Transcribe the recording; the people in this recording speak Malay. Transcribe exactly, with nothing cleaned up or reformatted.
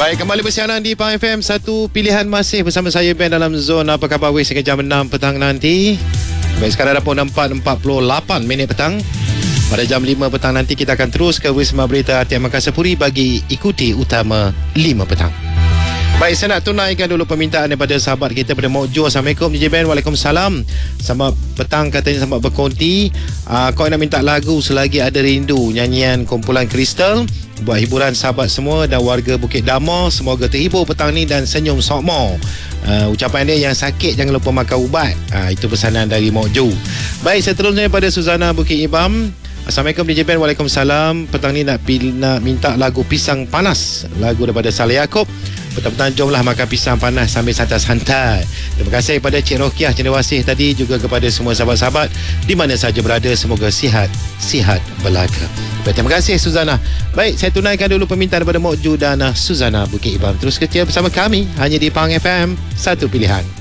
Baik, kembali bersiaran di Pang F M. Satu pilihan masih bersama saya Ben dalam zon Apa Khabar Wes hingga jam enam petang nanti. Baik, sekarang dah pukul empat empat puluh lapan minit petang. Pada jam lima petang nanti kita akan terus ke Wisma Berita Hatian Makassar Puri bagi ikuti utama lima petang. Baik, saya nak tunaikan dulu permintaan daripada sahabat kita pada Mok Jo. Assalamualaikum D J Ben. Waalaikumsalam. Selamat petang, katanya selamat berkonti. uh, Kau nak minta lagu Selagi Ada Rindu, nyanyian kumpulan Kristal, buat hiburan sahabat semua dan warga Bukit Damar. Semoga terhibur petang ni dan senyum sokmo. uh, Ucapan dia, yang sakit jangan lupa makan ubat. uh, Itu pesanan dari Mok Jo. Baik, seterusnya pada Suzana Bukit Ibam. Assalamualaikum D J Ben. Waalaikumsalam. Petang ni nak, nak minta lagu Pisang Panas, lagu daripada Saleh Yaakob. Petang-petang jomlah makan pisang panas sambil santai-santai. Terima kasih kepada Cik Rokiah Cendawasih tadi, juga kepada semua sahabat-sahabat di mana saja berada. Semoga sihat, sihat belaka. Baik, terima kasih Suzana. Baik, saya tunaikan dulu permintaan daripada Mok Ju dan Suzana Bukit Ibam. Terus kecil bersama kami hanya di Pang F M, satu pilihan.